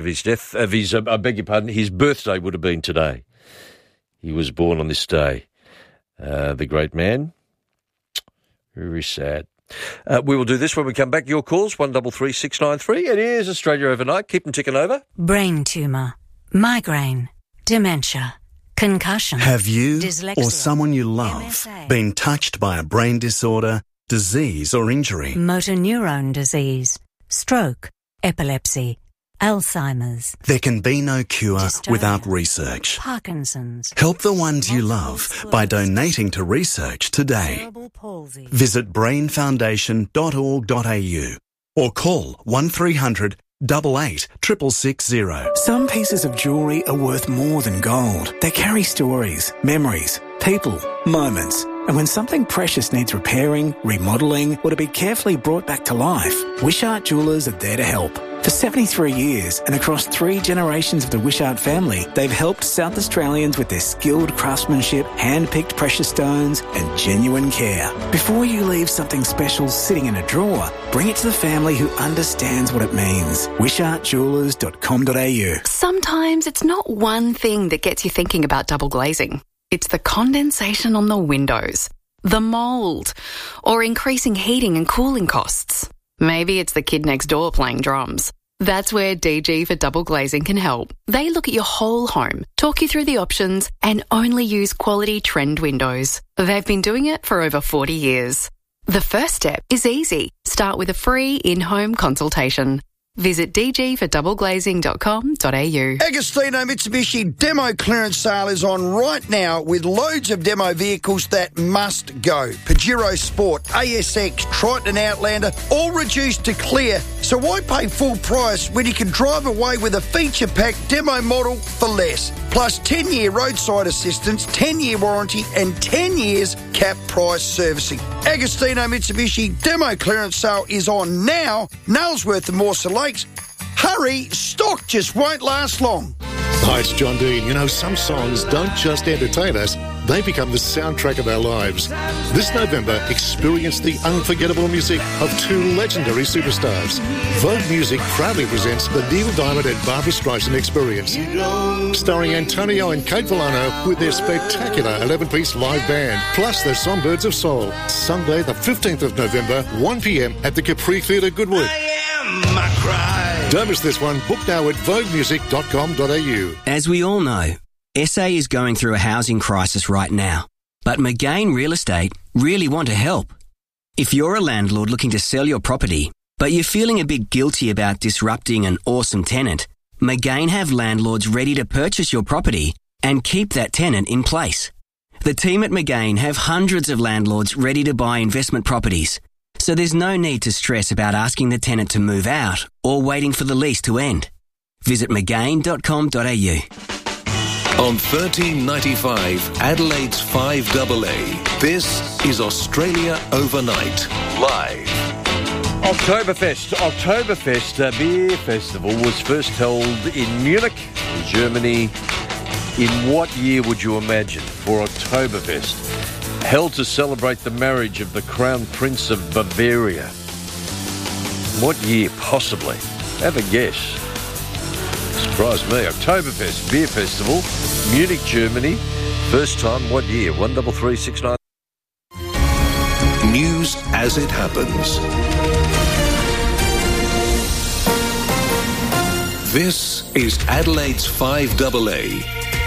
of his death, I beg your pardon, his birthday would have been today. He was born on this day. The great man. Very sad. We will do this when we come back. Your calls, 133 693. It is Australia Overnight. Keep them ticking over. Brain tumour, migraine, dementia, concussion. Have you dyslexia, or someone you love MSA, been touched by a brain disorder, disease or injury? motor neurone disease, stroke, epilepsy, Alzheimer's. There can be no cure Dystonia, without research. Parkinson's. Help the ones you multiple love by sclerosis, donating to research today. cerebral palsy. Visit brainfoundation.org.au or call 1300 88 660. Some pieces of jewellery are worth more than gold. They carry stories, memories, people, moments. And when something precious needs repairing, remodelling, or to be carefully brought back to life, Wishart Jewellers are there to help. For 73 years and across 3 generations of the Wishart family, they've helped South Australians with their skilled craftsmanship, hand-picked precious stones and genuine care. Before you leave something special sitting in a drawer, bring it to the family who understands what it means. WishartJewellers.com.au. Sometimes it's not one thing that gets you thinking about double glazing. It's the condensation on the windows, the mould, or increasing heating and cooling costs. Maybe it's the kid next door playing drums. That's where DG for Double Glazing can help. They look at your whole home, talk you through the options, and only use quality trend windows. They've been doing it for over 40 years. The first step is easy. Start with a free in-home consultation. Visit dgfordoubleglazing.com.au. Agostino Mitsubishi demo clearance sale is on right now with loads of demo vehicles that must go. Pajero Sport, ASX, Triton Outlander, all reduced to clear. So why pay full price when you can drive away with a feature-packed demo model for less? Plus 10-year roadside assistance, 10-year warranty and 10 years cap price servicing. Agostino Mitsubishi demo clearance sale is on now. Nailsworth and Morse Lakes. Hurry, stock just won't last long. Hi, it's John Dean. You know, some songs don't just entertain us, they become the soundtrack of our lives. This November, experience the unforgettable music of 2 legendary superstars. Vogue Music proudly presents the Neil Diamond and Barbra Streisand Experience, starring Antonio and Kate Villano with their spectacular 11-piece live band, plus the Songbirds of Soul. Sunday, the 15th of November, 1 p.m. at the Capri Theatre, Goodwood. Don't miss this one. Book now at voguemusic.com.au. As we all know, SA is going through a housing crisis right now, but McGain Real Estate really want to help. If you're a landlord looking to sell your property, but you're feeling a bit guilty about disrupting an awesome tenant, McGain have landlords ready to purchase your property and keep that tenant in place. The team at McGain have hundreds of landlords ready to buy investment properties, so there's no need to stress about asking the tenant to move out or waiting for the lease to end. Visit mcgain.com.au. On 1395, Adelaide's 5AA, this is Australia Overnight, live. Oktoberfest beer festival was first held in Munich, Germany. In what year would you imagine for Oktoberfest? Held to celebrate the marriage of the Crown Prince of Bavaria. What year, possibly? Have a guess. Surprised me. Oktoberfest Beer Festival, Munich, Germany. First time, what year? 13369. News as it happens. This is Adelaide's 5AA.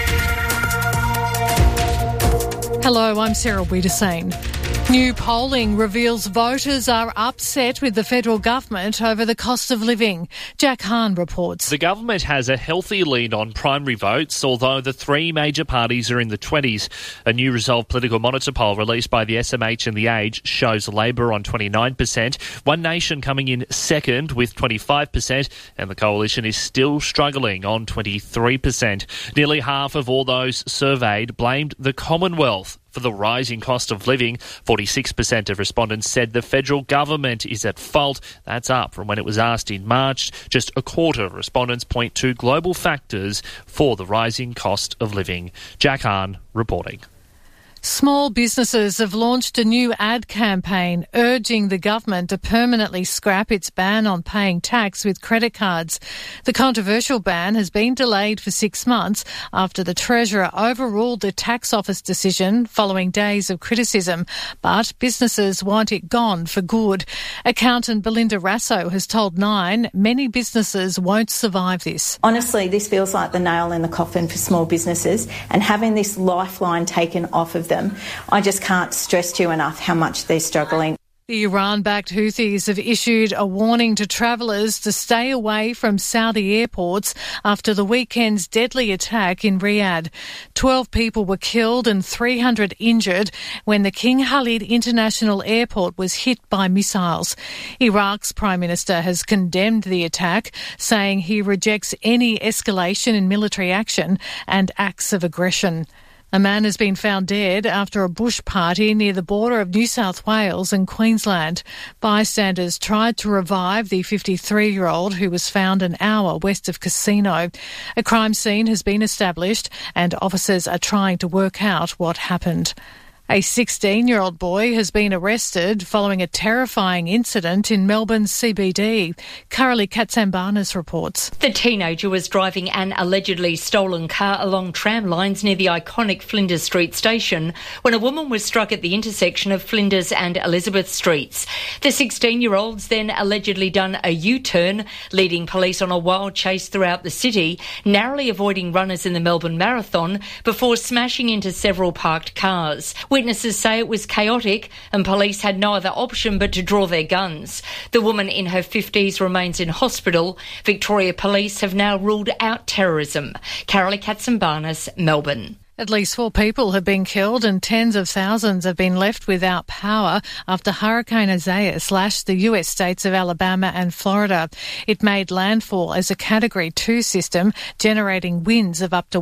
Hello, I'm Sarah Wiederseen. New polling reveals voters are upset with the federal government over the cost of living. Jack Hahn reports. The government has a healthy lead on primary votes, although the 3 major parties are in the 20s. A new Resolve Political Monitor poll released by the SMH and The Age shows Labor on 29%, One Nation coming in second with 25%, and the Coalition is still struggling on 23%. Nearly half of all those surveyed blamed the Commonwealth for the rising cost of living. 46% of respondents said the federal government is at fault. That's up from when it was asked in March. Just a quarter of respondents point to global factors for the rising cost of living. Jack Hahn reporting. Small businesses have launched a new ad campaign urging the government to permanently scrap its ban on paying tax with credit cards. The controversial ban has been delayed for 6 months after the Treasurer overruled the tax office decision following days of criticism, but businesses want it gone for good. Accountant Belinda Rasso has told Nine many businesses won't survive this. Honestly, this feels like the nail in the coffin for small businesses, and having this lifeline taken off of them, I just can't stress to you enough how much they're struggling. The Iran-backed Houthis have issued a warning to travellers to stay away from Saudi airports after the weekend's deadly attack in Riyadh. 12 people were killed and 300 injured when the King Khalid International Airport was hit by missiles. Iraq's Prime Minister has condemned the attack, saying he rejects any escalation in military action and acts of aggression. A man has been found dead after a bush party near the border of New South Wales and Queensland. Bystanders tried to revive the 53-year-old who was found an hour west of Casino. A crime scene has been established and officers are trying to work out what happened. A 16-year-old boy has been arrested following a terrifying incident in Melbourne's CBD. Carolee Katsambanis reports. The teenager was driving an allegedly stolen car along tram lines near the iconic Flinders Street station when a woman was struck at the intersection of Flinders and Elizabeth Streets. The 16-year-old's then allegedly done a U-turn, leading police on a wild chase throughout the city, narrowly avoiding runners in the Melbourne Marathon before smashing into several parked cars. Witnesses say it was chaotic and police had no other option but to draw their guns. The woman in her 50s remains in hospital. Victoria Police have now ruled out terrorism. Carolee Katsambanis, Melbourne. At least 4 people have been killed and tens of thousands have been left without power after Hurricane Isaias slashed the US states of Alabama and Florida. It made landfall as a Category 2 system, generating winds of up to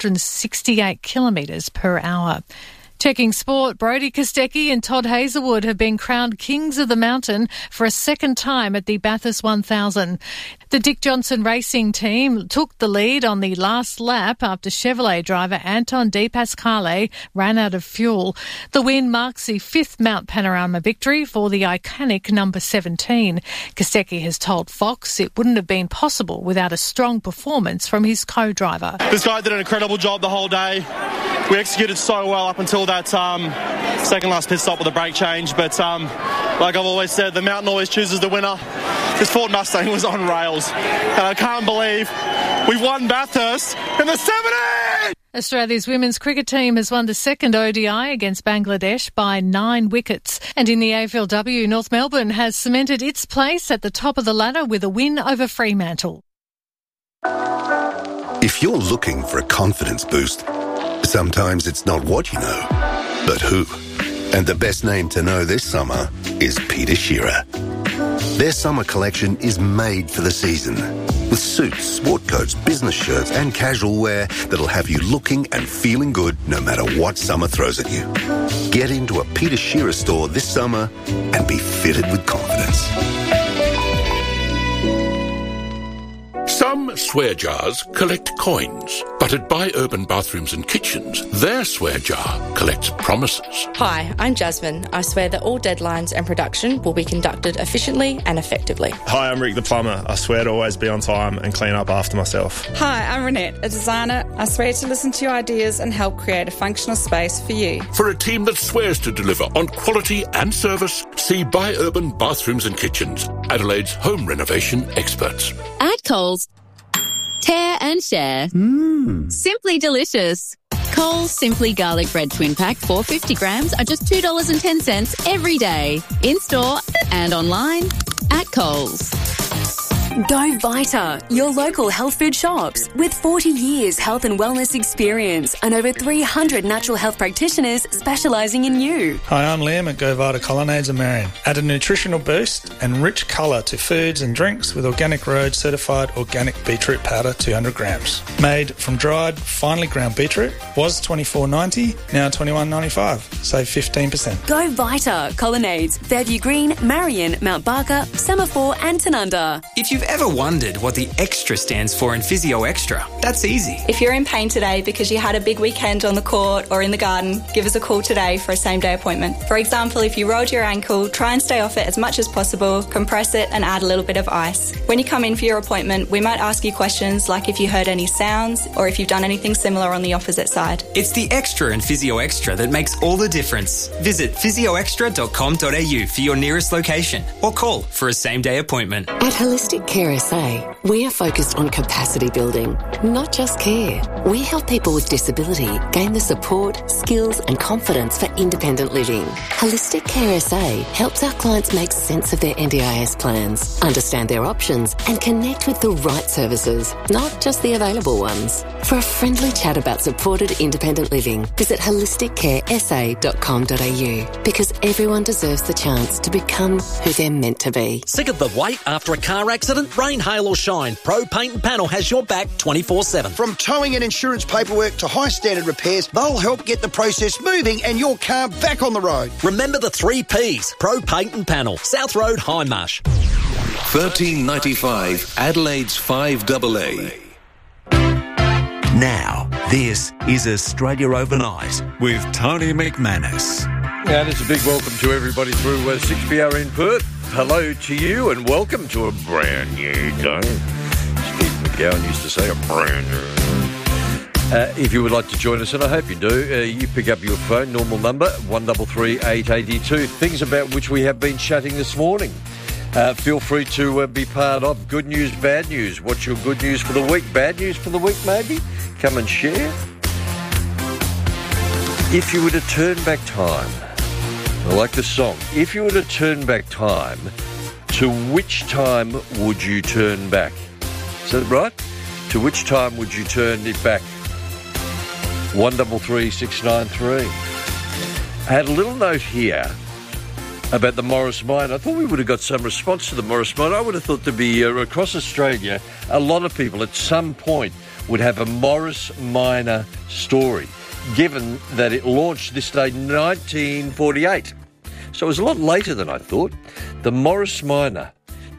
168 kilometres per hour. Checking sport, Brodie Kostecki and Todd Hazelwood have been crowned Kings of the Mountain for a second time at the Bathurst 1000. The Dick Johnson Racing team took the lead on the last lap after Chevrolet driver Anton De Pasquale ran out of fuel. The win marks the 5th Mount Panorama victory for the iconic number 17. Kostecki has told Fox it wouldn't have been possible without a strong performance from his co-driver. This guy did an incredible job the whole day. We executed so well up until that second last pit stop with a brake change, but like I've always said, the mountain always chooses the winner. This Ford Mustang was on rails, and I can't believe we've won Bathurst in the 70s! Australia's women's cricket team has won the second ODI against Bangladesh by 9 wickets. And in the AFLW, North Melbourne has cemented its place at the top of the ladder with a win over Fremantle. If you're looking for a confidence boost, sometimes it's not what you know, but who. And the best name to know this summer is Peter Shearer. Their summer collection is made for the season, with suits, sport coats, business shirts and casual wear that'll have you looking and feeling good no matter what summer throws at you. Get into a Peter Shearer store this summer and be fitted with confidence. Some swear jars collect coins, but at Buy Urban Bathrooms and Kitchens, their swear jar collects promises. Hi, I'm Jasmine. I swear that all deadlines and production will be conducted efficiently and effectively. Hi, I'm Rick the plumber. I swear to always be on time and clean up after myself. Hi, I'm Renette, a designer. I swear to listen to your ideas and help create a functional space for you. For a team that swears to deliver on quality and service, see Buy Urban Bathrooms and Kitchens, Adelaide's home renovation experts. At Coles, tear and share. Simply delicious. Coles Simply Garlic Bread Twin Pack 450 grams are just $2.10 every day. In-store and online at Coles. Go Vita, your local health food shops. With 40 years health and wellness experience and over 300 natural health practitioners specialising in you. Hi, I'm Liam at Go Vita Colonnades in Marion. Add a nutritional boost and rich colour to foods and drinks with Organic Road certified organic beetroot powder 200 grams. Made from dried, finely ground beetroot. Was $24.90, now $21.95. Save 15%. Go Vita Colonnades, Fairview Green, Marion, Mount Barker, Semaphore and Tanunda. If you've Ever wondered what the extra stands for in Physio Extra? That's easy. If you're in pain today because you had a big weekend on the court or in the garden, give us a call today for a same-day appointment. For example, if you rolled your ankle, try and stay off it as much as possible, compress it and add a little bit of ice. When you come in for your appointment, we might ask you questions like if you heard any sounds or if you've done anything similar on the opposite side. It's the extra in Physio Extra that makes all the difference. Visit physioextra.com.au for your nearest location or call for a same-day appointment. At Holistic Care SA, we are focused on capacity building, not just care. We help people with disability gain the support, skills and confidence for independent living. Holistic Care SA helps our clients make sense of their NDIS plans, understand their options and connect with the right services, not just the available ones. For a friendly chat about supported independent living, visit holisticcaresa.com.au because everyone deserves the chance to become who they're meant to be. Sick of the wait after a car accident? Rain, hail or shine, Pro Paint and Panel has your back 24/7. From towing and insurance paperwork to high standard repairs, they'll help get the process moving and your car back on the road. Remember the 3 Ps, Pro Paint and Panel, South Road, Hindmarsh. 1395 Adelaide's 5AA. Now, this is Australia Overnight with Tony McManus. And it's a big welcome to everybody through 6PR in Perth. Hello to you and welcome to a brand new day. Steve McGowan used to say a brand new day. If you would like to join us, and I hope you do, you pick up your phone, normal number, 133 882. Things about which we have been chatting this morning. Feel free to be part of Good News, Bad News. What's your good news for the week? Bad news for the week, maybe? Come and share. If you were to turn back time, I like the song. If you were to turn back time, to which time would you turn back? Is that right? To which time would you turn it back? 133 693. I had a little note here about the Morris Minor. I thought we would have got some response to the Morris Minor. I would have thought to be across Australia, a lot of people at some point would have a Morris Minor story, given that it launched this day 1948. So it was a lot later than I thought. The Morris Minor,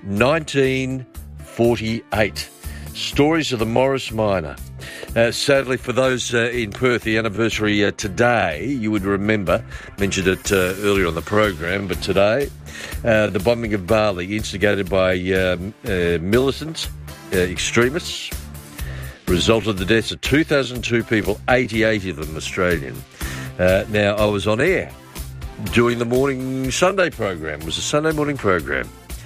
1948. Stories of the Morris Minor. Sadly, for those in Perth, the anniversary today, you would remember, mentioned it earlier on the program, but today, the bombing of Bali, instigated by militant extremists, resulted in the deaths of 2,002 people, 88 of them Australian. Now, I was on air doing the morning Sunday program. It was a Sunday morning program.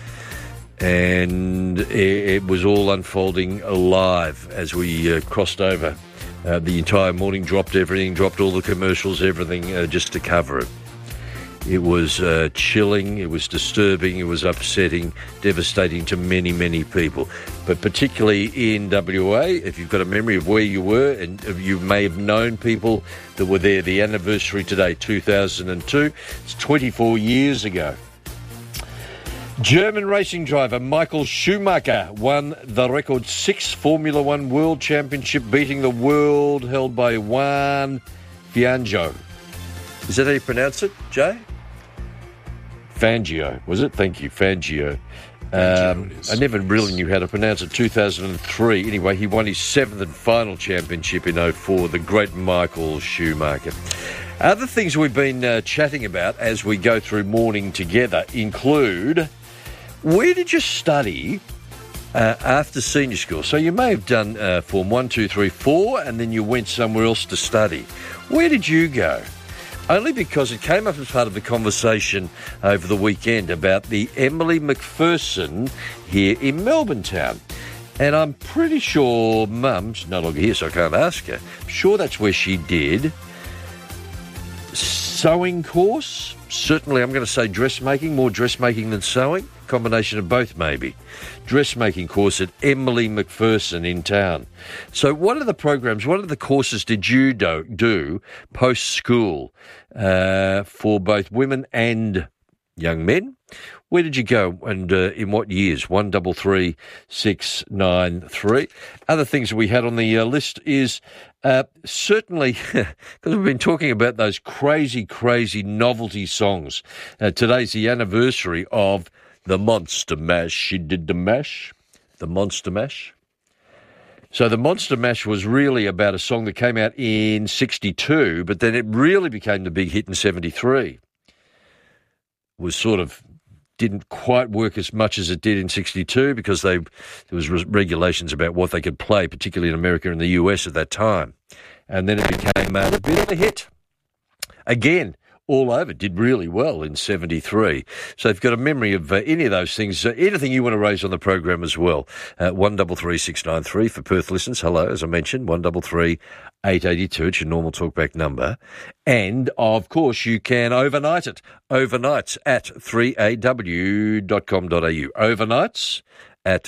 And it was all unfolding live as we crossed over the entire morning, dropped everything, dropped all the commercials, everything, just to cover it. It was chilling, it was disturbing, it was upsetting, devastating to many, many people. But particularly in WA, if you've got a memory of where you were, and you may have known people that were there, the anniversary today, 2002, it's 24 years ago. German racing driver Michael Schumacher won the record 6th Formula One World Championship, beating the world held by Juan Fangio. Is that how you pronounce it, Jay? Fangio, was it? Thank you, Fangio. I never really knew how to pronounce it. 2003. Anyway, he won his 7th and final championship in 2004, the great Michael Schumacher. Other things we've been chatting about as we go through morning together include... Where did you study after senior school? So you may have done Form 1, 2, 3, 4, and then you went somewhere else to study. Where did you go? Only because it came up as part of the conversation over the weekend about the Emily McPherson here in Melbourne town. And I'm pretty sure Mum's no longer here, so I can't ask her. I'm sure that's where she did. Sewing course? Certainly, I'm going to say dressmaking, more dressmaking than sewing. Combination of both, maybe. Dressmaking course at Emily McPherson in town. So what are the programs, what are the courses did you do post-school for both women and young men? Where did you go and in what years? 133 693. Other things we had on the list is certainly, because we've been talking about those crazy, crazy novelty songs. Today's the anniversary of the Monster Mash. She did the mash. the Monster Mash. So the Monster Mash was really about a song that came out in 62, but then it really became the big hit in 73. Was sort of didn't quite work as much as it did in 62 because there was regulations about what they could play, particularly in America and the US at that time. And then it became a bit of a hit. Again, all over, did really well in 73. So if you've got a memory of any of those things, anything you want to raise on the program as well, 133693 for Perth listeners. Hello, as I mentioned, 133 882. It's your normal talkback number. And, of course, you can overnight it. Overnights at 3aw.com.au. Overnights at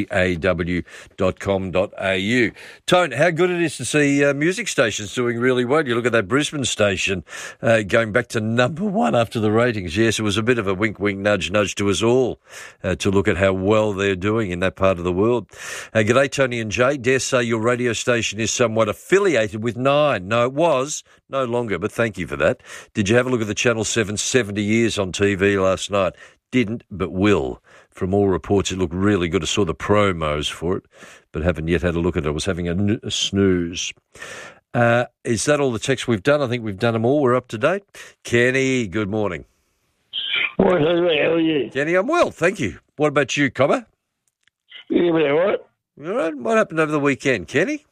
3aw.com.au. Tone, how good it is to see music stations doing really well. You look at that Brisbane station going back to number one after the ratings. Yes, it was a bit of a wink, wink, nudge, nudge to us all to look at how well they're doing in that part of the world. G'day, Tony and Jay. Dare say your radio station is somewhat affiliated with Nine. No, it was. No longer, but thank you for that. Did you have a look at the Channel 7 70 years on TV last night? Didn't, but will. From all reports, it looked really good. I saw the promos for it, but haven't yet had a look at it. I was having a snooze. Is that all the texts we've done? I think we've done them all. We're up to date. Kenny, good morning. How are you? Kenny, I'm well, thank you. What about you, Cobber? Yeah, all right. All right. What happened over the weekend, Kenny?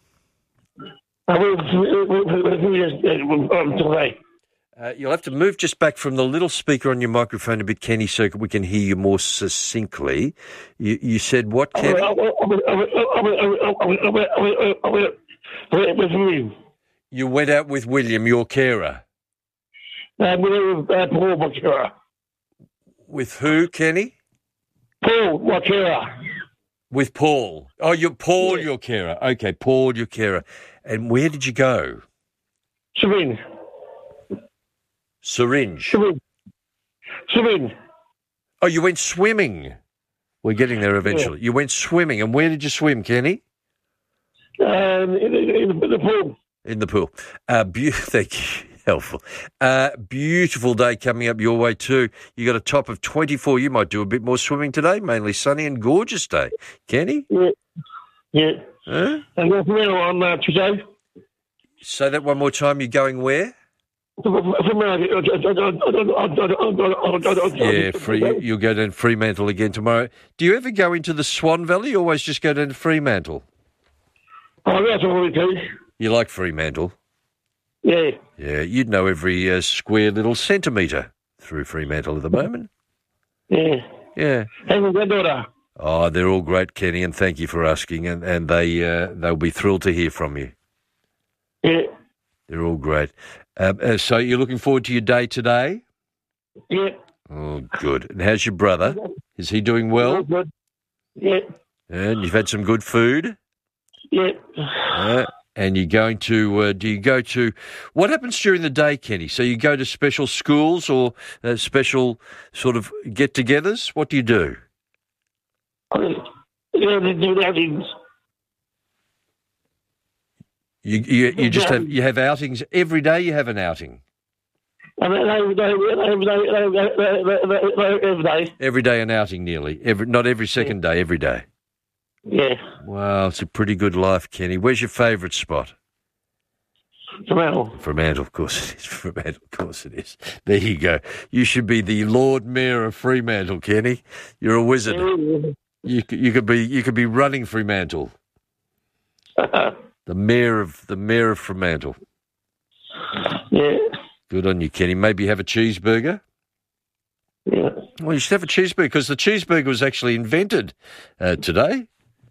You'll have to move just back from the little speaker on your microphone a bit, Kenny, so we can hear you more succinctly. You said what, Kenny? You went out with William, your carer? Paul, my carer. With who, Kenny? Paul, my carer. With Paul. Oh, you're Paul, your carer. Okay, Paul, your carer. And where did you go? Syringe. Oh, you went swimming. We're getting there eventually. Yeah. You went swimming. And where did you swim, Kenny? In the pool. In the pool. Thank you. Helpful. Beautiful day coming up your way too. You got a top of 24. You might do a bit more swimming today. Mainly sunny and gorgeous day. Kenny? Yeah. Huh? And that's on Tuesday. Say that one more time. You're going where? Yeah, you'll go down to Fremantle again tomorrow. Do you ever go into the Swan Valley? You always just go down to Fremantle? Oh, that's all we do. You like Fremantle? Yeah. Yeah, you'd know every square little centimetre through Fremantle at the moment. Yeah. Yeah. And my granddaughter. Oh, they're all great, Kenny, and thank you for asking, and they'll be thrilled to hear from you. Yeah. They're all great. So you're looking forward to your day today? Yeah. Oh, good. And how's your brother? Is he doing well? Good. Yeah. And you've had some good food? Yeah. And you're going to, do you go to, what happens during the day, Kenny? So you go to special schools or special sort of get-togethers? What do you do? You just have outings every day. You have an outing. Every day. Every day an outing, nearly. Not every second day. Every day. Yeah. Wow, it's a pretty good life, Kenny. Where's your favourite spot? Fremantle. Fremantle, of course it is. Fremantle, of course it is. There you go. You should be the Lord Mayor of Fremantle, Kenny. You're a wizard. You could be running Fremantle. The mayor of Fremantle. Yeah. Good on you, Kenny. Maybe have a cheeseburger. Yeah. Well, you should have a cheeseburger because the cheeseburger was actually invented today.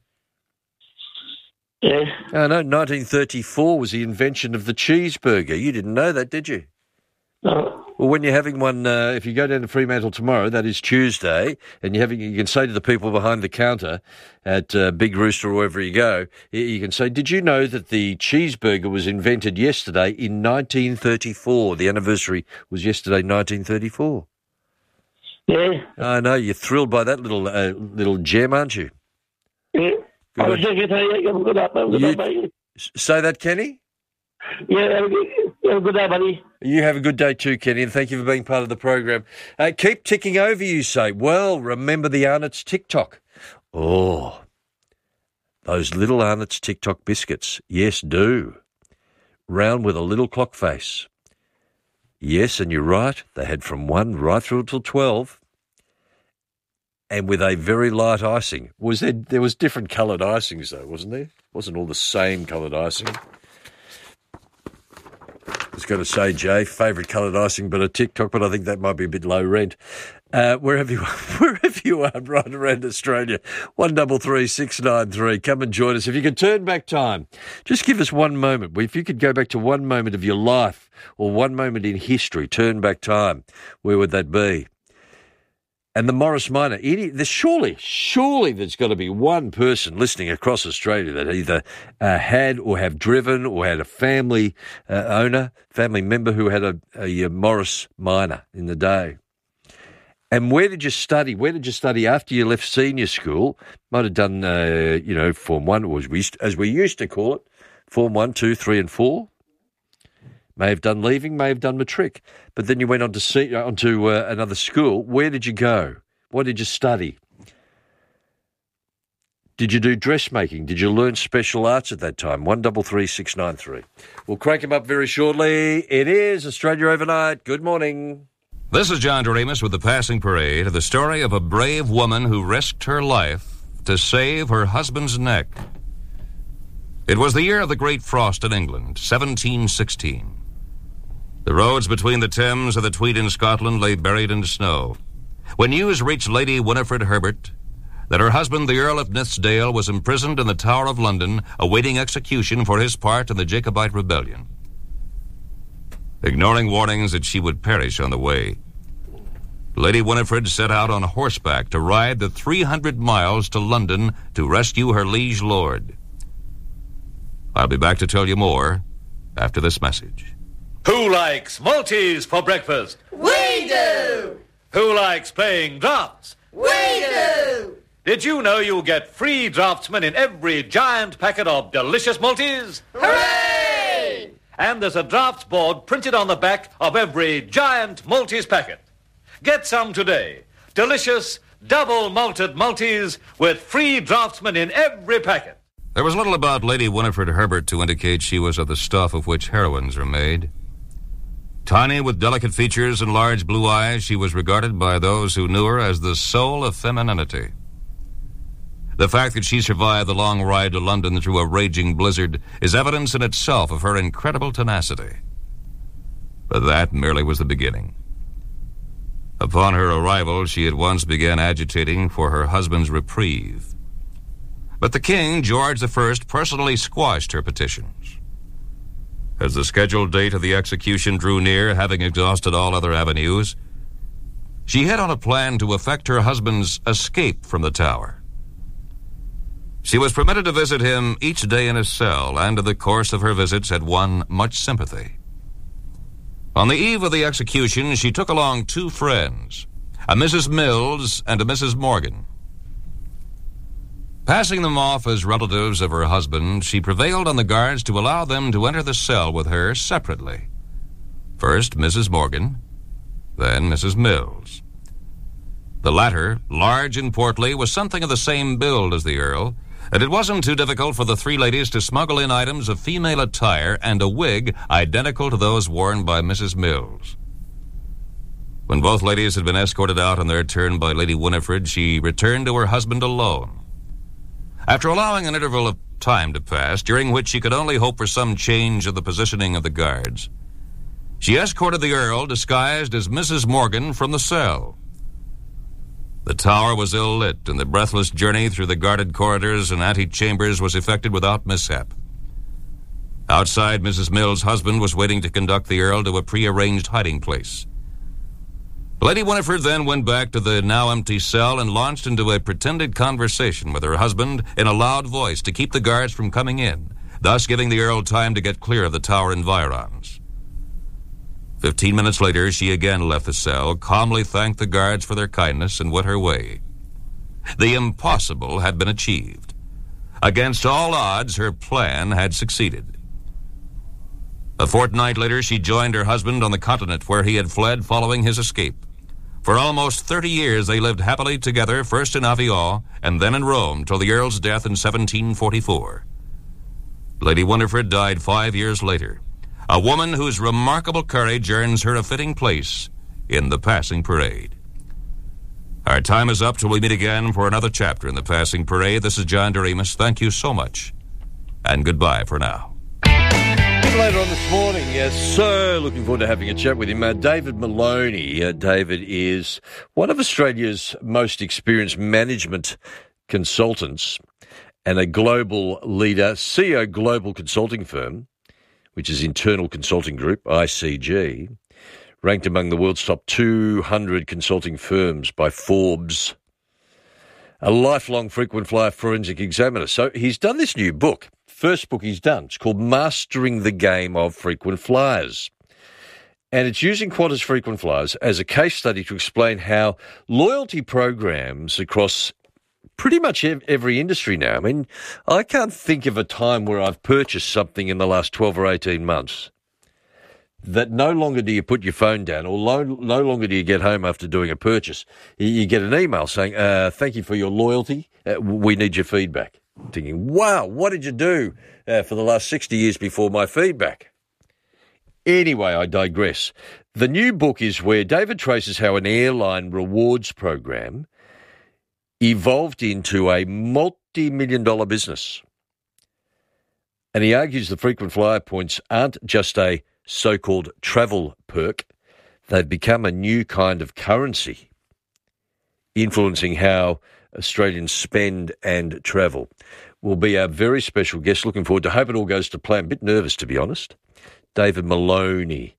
Yeah. Oh, no, 1934 was the invention of the cheeseburger. You didn't know that, did you? No. Well, when you're having one, if you go down to Fremantle tomorrow, that is Tuesday, and you can say to the people behind the counter at Big Rooster or wherever you go, you can say, did you know that the cheeseburger was invented yesterday in 1934? The anniversary was yesterday, 1934. Yeah. I know, you're thrilled by that little gem, aren't you? Yeah. Good. Say that, Kenny? Yeah, have a good day, buddy. You have a good day too, Kenny, and thank you for being part of the program. Keep ticking over, you say. Well, remember the Arnott's TikTok. Oh, Those little Arnott's TikTok biscuits. Yes, do. Round with a little clock face. Yes, and you're right. They had from 1 right through till 12. And with a very light icing. There was different coloured icings, though, wasn't there? Wasn't all the same coloured icing. I was going to say, Jay, favourite coloured icing, but a TikTok, but I think that might be a bit low rent. Wherever you are right around Australia, 133 693. Come and join us. If you could turn back time, just give us one moment. If you could go back to one moment of your life or one moment in history, turn back time, where would that be? And the Morris Minor, surely there's got to be one person listening across Australia that either had or have driven or had a family member who had a Morris Minor in the day. And where did you study? Where did you study after you left senior school? Might have done, Form 1, or as we used to call it, Form 1, 2, 3 and 4. May have done leaving, may have done matric. But then you went on to another school. Where did you go? What did you study? Did you do dressmaking? Did you learn special arts at that time? 133 693. We'll crank him up very shortly. It is Australia Overnight. Good morning. This is John Doremus with the Passing Parade, the story of a brave woman who risked her life to save her husband's neck. It was the year of the Great Frost in England, 1716. The roads between the Thames and the Tweed in Scotland lay buried in snow. When news reached Lady Winifred Herbert that her husband, the Earl of Nithsdale, was imprisoned in the Tower of London, awaiting execution for his part in the Jacobite rebellion. Ignoring warnings that she would perish on the way, Lady Winifred set out on horseback to ride the 300 miles to London to rescue her liege lord. I'll be back to tell you more after this message. Who likes Maltese for breakfast? We do! Who likes playing drafts? We do! Did you know you'll get free Draftsman in every giant packet of delicious Maltese? Hooray! And there's a drafts board printed on the back of every giant Maltese packet. Get some today. Delicious, double malted Maltese with free Draftsman in every packet. There was little about Lady Winifred Herbert to indicate she was of the stuff of which heroines are made. Tiny with delicate features and large blue eyes, she was regarded by those who knew her as the soul of femininity. The fact that she survived the long ride to London through a raging blizzard is evidence in itself of her incredible tenacity. But that merely was the beginning. Upon her arrival, she at once began agitating for her husband's reprieve. But the King, George I, personally squashed her petitions. As the scheduled date of the execution drew near, having exhausted all other avenues, she hit on a plan to effect her husband's escape from the Tower. She was permitted to visit him each day in his cell, and in the course of her visits had won much sympathy. On the eve of the execution, she took along 2 friends, a Mrs. Mills and a Mrs. Morgan. Passing them off as relatives of her husband, she prevailed on the guards to allow them to enter the cell with her separately. First Mrs. Morgan, then Mrs. Mills. The latter, large and portly, was something of the same build as the Earl, and it wasn't too difficult for the 3 ladies to smuggle in items of female attire and a wig identical to those worn by Mrs. Mills. When both ladies had been escorted out in their turn by Lady Winifred, she returned to her husband alone. After allowing an interval of time to pass, during which she could only hope for some change of the positioning of the guards, she escorted the Earl, disguised as Mrs. Morgan, from the cell. The Tower was ill-lit, and the breathless journey through the guarded corridors and antechambers was effected without mishap. Outside, Mrs. Mills' husband was waiting to conduct the Earl to a pre-arranged hiding place. Lady Winifred then went back to the now empty cell and launched into a pretended conversation with her husband in a loud voice to keep the guards from coming in, thus giving the Earl time to get clear of the Tower environs. 15 minutes later, she again left the cell, calmly thanked the guards for their kindness, and went her way. The impossible had been achieved. Against all odds, her plan had succeeded. A fortnight later, she joined her husband on the continent where he had fled following his escape. For almost 30 years they lived happily together, first in Avignon and then in Rome, till the Earl's death in 1744. Lady Winifred died 5 years later, a woman whose remarkable courage earns her a fitting place in the Passing Parade. Our time is up till we meet again for another chapter in the Passing Parade. This is John Doremus. Thank you so much, and goodbye for now. Later on this morning, so looking forward to having a chat with him. David Maloney. David is one of Australia's most experienced management consultants and a global leader, CEO global consulting firm, which is Internal Consulting Group, ICG, ranked among the world's top 200 consulting firms by Forbes, a lifelong frequent flyer forensic examiner. So he's done this new book. First book he's done. It's called Mastering the Game of Frequent Flyers. And it's using Qantas frequent flyers as a case study to explain how loyalty programs across pretty much every industry now. I mean, I can't think of a time where I've purchased something in the last 12 or 18 months that no longer do you put your phone down or no longer do you get home after doing a purchase. You get an email saying, thank you for your loyalty. We need your feedback. Thinking, wow, what did you do for the last 60 years before my feedback? Anyway, I digress. The new book is where David traces how an airline rewards program evolved into a multi-million-dollar business. And he argues the frequent flyer points aren't just a so-called travel perk. They've become a new kind of currency, influencing how Australians spend and travel. Will be our very special guest. Looking forward to. Hope it all goes to plan. A bit nervous, to be honest. David Maloney.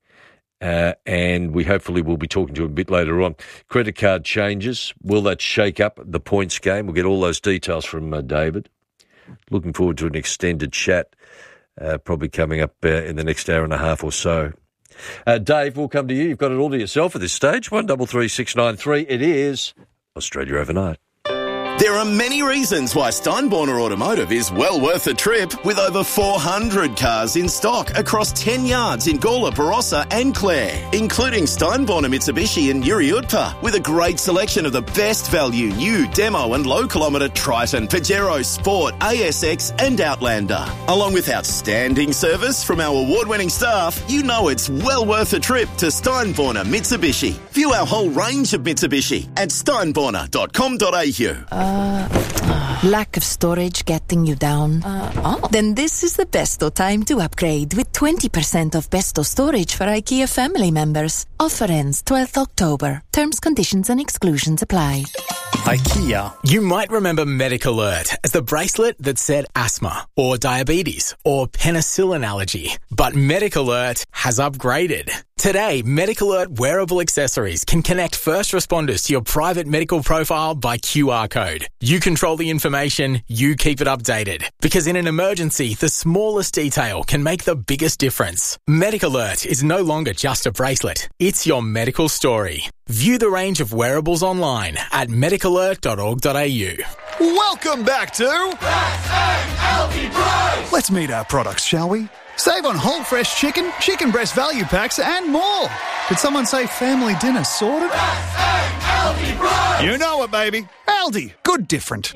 And we hopefully will be talking to him a bit later on. Credit card changes. Will that shake up the points game? We'll get all those details from David. Looking forward to an extended chat, probably coming up in the next hour and a half or so. Dave, we'll come to you. You've got it all to yourself at this stage. 133693. It is Australia Overnight. There are many reasons why Steinborner Automotive is well worth a trip, with over 400 cars in stock across 10 yards in Gawler, Barossa and Clare, including Steinborner Mitsubishi and Yuriutpa, with a great selection of the best value new demo and low kilometre Triton, Pajero Sport, ASX and Outlander. Along with outstanding service from our award-winning staff, you know it's well worth a trip to Steinborner Mitsubishi. View our whole range of Mitsubishi at steinborner.com.au. Lack of storage getting you down? Then this is the Besto time to upgrade with 20% off Besto storage for IKEA family members. Offer ends 12th October. Terms, conditions and exclusions apply. IKEA. You might remember MedicAlert as the bracelet that said asthma or diabetes or penicillin allergy. But MedicAlert has upgraded. Today, MedicAlert wearable accessories can connect first responders to your private medical profile by QR code. You control the information, you keep it updated. Because in an emergency, the smallest detail can make the biggest difference. MedicAlert is no longer just a bracelet. It's your medical story. View the range of wearables online at medicalert.org.au. Welcome back to Healthy Price. Let's meet our products, shall we? Save on whole fresh chicken, chicken breast value packs and more. Did someone say family dinner sorted? Healthy Price. You know it, baby. Aldi. Good different.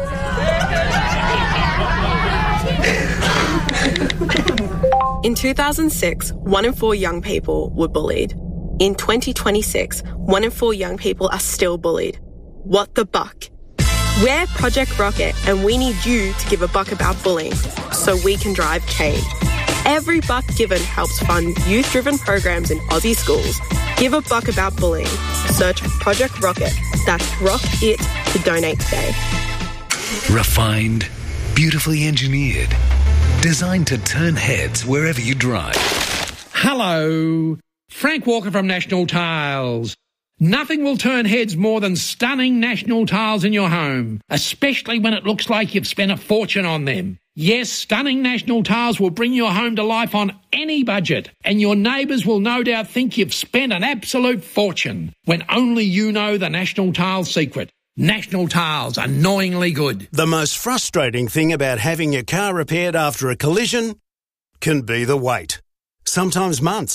In 2006, 1 in 4 young people were bullied. In 2026, 1 in 4 young people are still bullied. What the buck? We're Project Rocket and we need you to give a buck about bullying so we can drive change. Every buck given helps fund youth-driven programs in Aussie schools. Give a buck about bullying. Search Project Rocket. That's Rock It to donate today. Refined, beautifully engineered, designed to turn heads wherever you drive. Hello, Frank Walker from National Tiles. Nothing will turn heads more than stunning National Tiles in your home, especially when it looks like you've spent a fortune on them. Yes, stunning National Tiles will bring your home to life on any budget, and your neighbours will no doubt think you've spent an absolute fortune, when only you know the National Tiles secret. National Tiles, annoyingly good. The most frustrating thing about having your car repaired after a collision can be the wait. Sometimes months.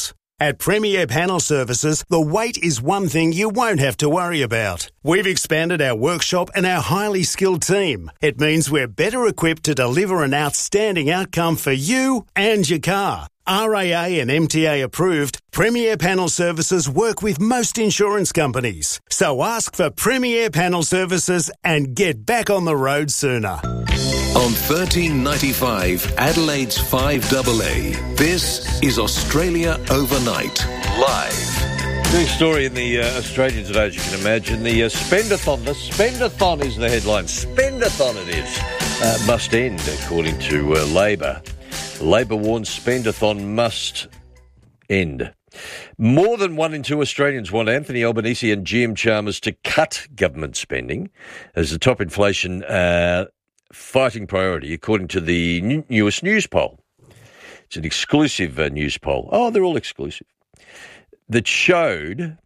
At Premier Panel Services, the wait is one thing you won't have to worry about. We've expanded our workshop and our highly skilled team. It means we're better equipped to deliver an outstanding outcome for you and your car. RAA and MTA approved, Premier Panel Services work with most insurance companies. So ask for Premier Panel Services and get back on the road sooner. On 1395 Adelaide's 5AA, this is Australia Overnight, live. Big story in the Australian today, as you can imagine. The Spendathon. The Spendathon is the headline. Spendathon it is. Must end, according to Labor. Labor warns Spendathon must end. More than 1 in 2 Australians want Anthony Albanese and GM Chalmers to cut government spending as the top inflation fighting priority, according to the newest news poll. It's an exclusive news poll. Oh, they're all exclusive. That showed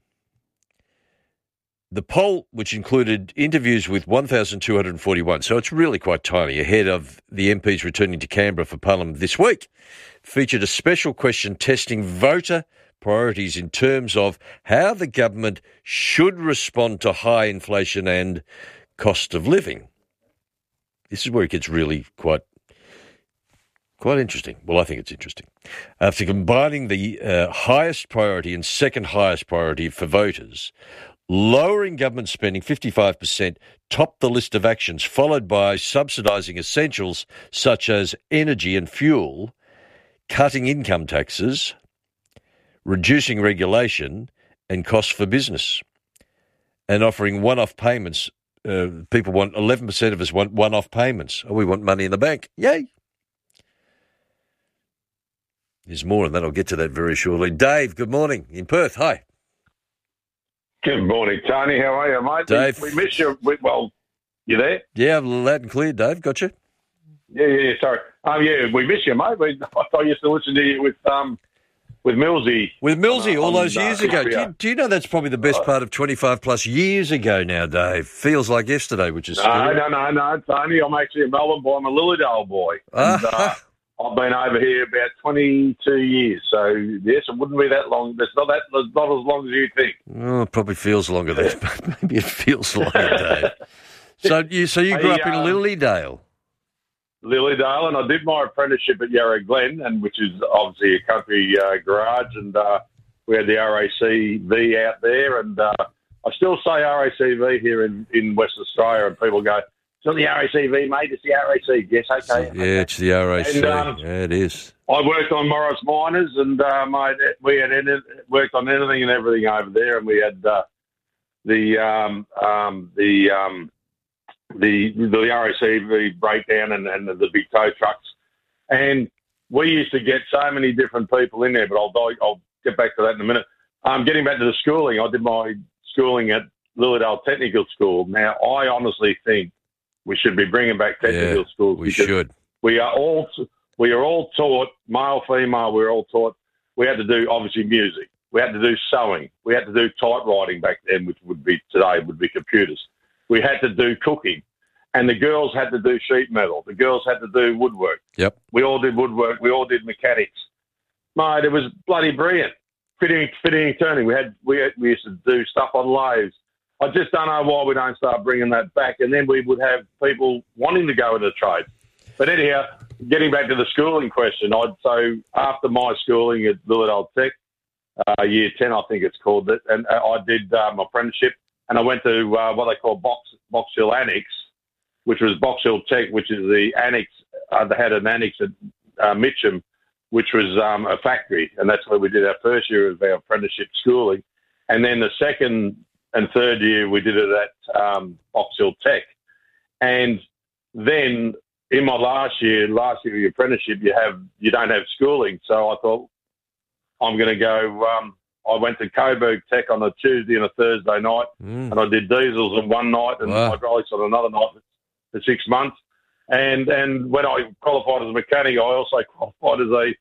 the poll, which included interviews with 1,241, so it's really quite tiny, ahead of the MPs returning to Canberra for Parliament this week, featured a special question testing voter priorities in terms of how the government should respond to high inflation and cost of living. This is where it gets really quite interesting. Well, I think it's interesting. After combining the highest priority and second highest priority for voters, lowering government spending 55% topped the list of actions, followed by subsidising essentials such as energy and fuel, cutting income taxes, reducing regulation and costs for business, and offering one-off payments. People want 11% of us want one-off payments. Oh, we want money in the bank. Yay! There's more on that. I'll get to that very shortly. Dave, good morning in Perth. Hi. Good morning, Tony. How are you, mate? Dave. We miss you. Well, you there? Yeah, loud and clear, Dave. Got you? Yeah, sorry. Yeah, we miss you, mate. I thought you used to listen to you with Millsy. With Millsy all those years ago. Do you know that's probably the best part of 25 plus years ago now, Dave? Feels like yesterday, which is scary. No, Tony. I'm actually a Melbourne boy. I'm a Lilydale boy. And, I've been over here about 22 years, so yes, it wouldn't be that long. It's not as long as you think. Oh, it probably feels longer than maybe it feels longer, Dave. So you grew up in Lilydale. Lilydale, and I did my apprenticeship at Yarra Glen, and which is obviously a country garage, and we had the RACV out there, and I still say RACV here in Western Australia, and people go, "It's not the RACV, mate. It's the RAC." Yes, okay. Yeah, it's the RAC. And, yeah, it is. I worked on Morris Miners, and mate, we had worked on anything and everything over there, and we had the RACV breakdown and the big tow trucks, and we used to get so many different people in there. But I'll get back to that in a minute. Getting back to the schooling, I did my schooling at Lilydale Technical School. Now, I honestly think we should be bringing back technical schools. We should. We are all taught, male, female. We were all taught. We had to do obviously music. We had to do sewing. We had to do typewriting back then, which would be today would be computers. We had to do cooking, and the girls had to do sheet metal. The girls had to do woodwork. Yep. We all did woodwork. We all did mechanics. Mate, it was bloody brilliant. Fitting and turning. We used to do stuff on lathes. I just don't know why we don't start bringing that back, and then we would have people wanting to go into the trade. But anyhow, getting back to the schooling question, so after my schooling at Lilydale Tech, year 10, I think it's called it, and I did my apprenticeship, and I went to what they call Box Hill Annex, which was Box Hill Tech, which is the annex. They had an annex at Mitcham, which was a factory, and that's where we did our first year of our apprenticeship schooling. And then the second and third year, we did it at Box Hill Tech. And then in my last year of your apprenticeship, you don't have schooling. So I thought, I'm going to go. I went to Coburg Tech on a Tuesday and a Thursday night, and I did diesels on one night and hydraulics on another night for 6 months. And when I qualified as a mechanic, I also qualified as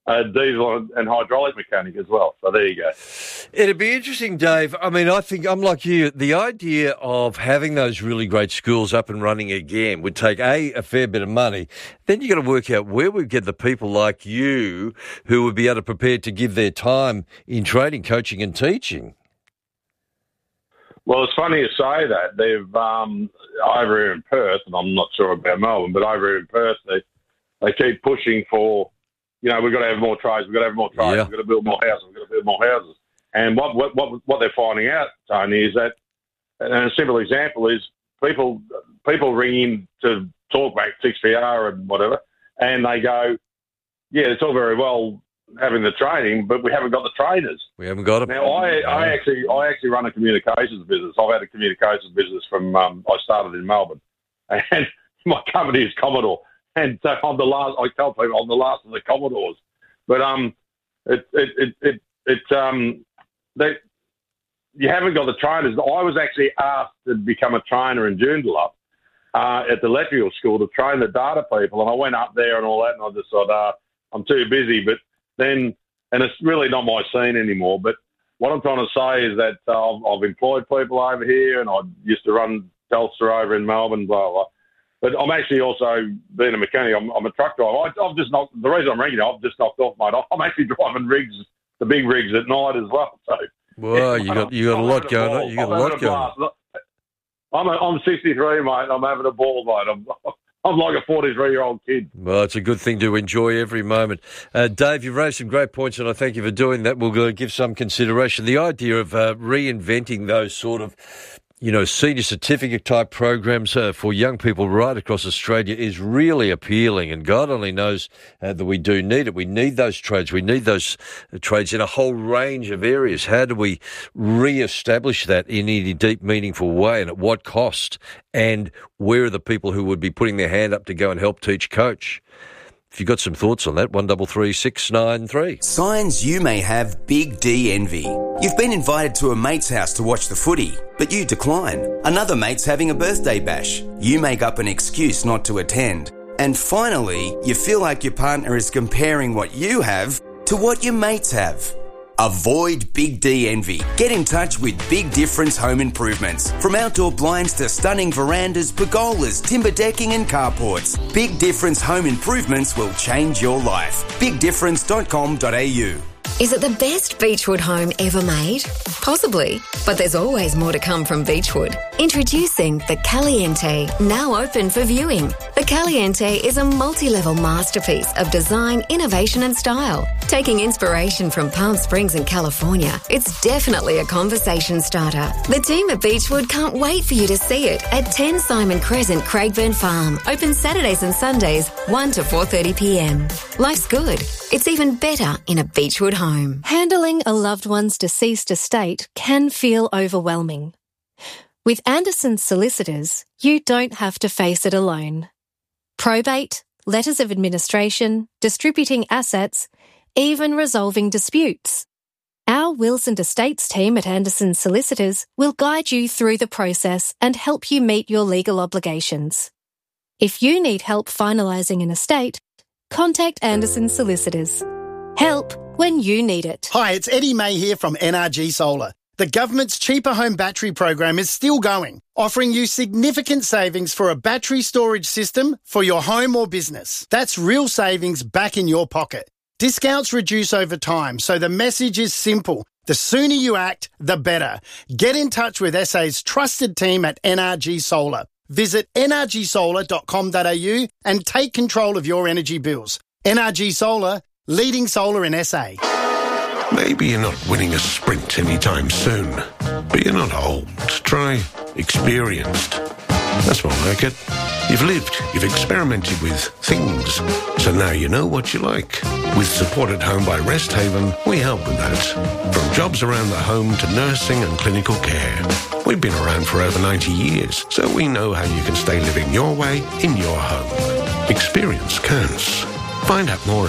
diesel and hydraulic mechanic as well. So there you go. It'd be interesting, Dave. I mean, I think I'm like you. The idea of having those really great schools up and running again would take, a fair bit of money. Then you've got to work out where we get the people like you who would be able to prepare to give their time in training, coaching and teaching. Well, it's funny you say that. They've over here in Perth, and I'm not sure about Melbourne, but over here in Perth, they keep pushing for, we've got to have more trades, we've got to have more trades, Yeah. we've got to build more houses, we've got to build more houses. And what they're finding out, Tony, is that, and a simple example is people ring in to talk back 6PR and whatever, and they go, yeah, it's all very well having the training, but we haven't got the trainers. We haven't got them. Now, I actually run a communications business. I've had a communications business from I started in Melbourne, and my company is Commodore, and so I'm the last. I tell people I'm the last of the Commodores, but you haven't got the trainers. I was actually asked to become a trainer in Joondalup at the Letfield School to train the data people, and I went up there and all that, and I just thought, I'm too busy, but then, and it's really not my scene anymore, but what I'm trying to say is that I've employed people over here, and I used to run Telstra over in Melbourne, blah, blah. But I'm actually also being a mechanic. I'm a truck driver. I've just knocked, the reason I'm ringing you, I've just knocked off, mate. I'm actually driving rigs, the big rigs at night as well. So, well, you got a lot going on. You got a lot going on. I'm 63, mate. And I'm having a ball, mate. I'm like a 43-year-old kid. Well, it's a good thing to enjoy every moment. Dave, you've raised some great points, and I thank you for doing that. We'll give some consideration. The idea of reinventing those sort of, senior certificate type programs for young people right across Australia is really appealing, and God only knows that we do need it. We need those trades. We need those trades in a whole range of areas. How do we re-establish that in any deep, meaningful way, and at what cost? And where are the people who would be putting their hand up to go and help teach coach? If you've got some thoughts on that, 133 693. Signs you may have big D envy. You've been invited to a mate's house to watch the footy, but you decline. Another mate's having a birthday bash. You make up an excuse not to attend. And finally, you feel like your partner is comparing what you have to what your mates have. Avoid Big D envy. Get in touch with Big Difference Home Improvements. From outdoor blinds to stunning verandas, pergolas, timber decking and carports, Big Difference Home Improvements will change your life. BigDifference.com.au. Is it the best Beechwood home ever made? Possibly, but there's always more to come from Beechwood. Introducing the Caliente, now open for viewing. The Caliente is a multi-level masterpiece of design, innovation and style. Taking inspiration from Palm Springs in California, it's definitely a conversation starter. The team at Beechwood can't wait for you to see it at 10 Simon Crescent, Craigburn Farm. Open Saturdays and Sundays, 1 to 4:30 p.m. Life's good. It's even better in a Beechwood home. Handling a loved one's deceased estate can feel overwhelming. With Anderson's Solicitors, you don't have to face it alone. Probate, letters of administration, distributing assets, even resolving disputes. Our wills and estates team at Anderson's Solicitors will guide you through the process and help you meet your legal obligations. If you need help finalising an estate, contact Anderson's Solicitors. Help when you need it. Hi, it's Eddie May here from NRG Solar. The government's Cheaper Home Battery program is still going, offering you significant savings for a battery storage system for your home or business. That's real savings back in your pocket. Discounts reduce over time, so the message is simple. The sooner you act, the better. Get in touch with SA's trusted team at NRG Solar. Visit nrgsolar.com.au and take control of your energy bills. NRG Solar, leading solar in SA. Maybe you're not winning a sprint anytime soon, but you're not old. Try experienced. That's more like it. You've lived, you've experimented with things, so now you know what you like. With Support at Home by Rest Haven, we help with that. From jobs around the home to nursing and clinical care. We've been around for over 90 years, so we know how you can stay living your way in your home. Experience counts. Find out more at